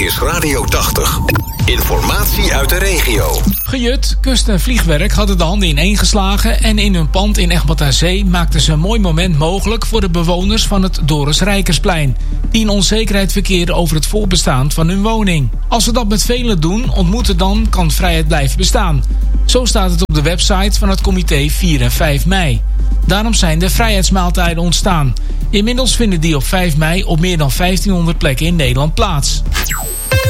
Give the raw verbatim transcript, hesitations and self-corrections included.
is Radio tachtig. Informatie uit de regio. Gejut, Kust en Vliegwerk hadden de handen ineen geslagen en in hun pand in Egmond aan Zee maakten ze een mooi moment mogelijk voor de bewoners van het Doris Rijkersplein, die in onzekerheid verkeren over het voorbestaan van hun woning. Als we dat met velen doen, ontmoeten dan kan vrijheid blijven bestaan. Zo staat het op de website van het comité vier en vijf mei. Daarom zijn de vrijheidsmaaltijden ontstaan. Inmiddels vinden die op vijf mei op meer dan vijftienhonderd plekken in Nederland plaats.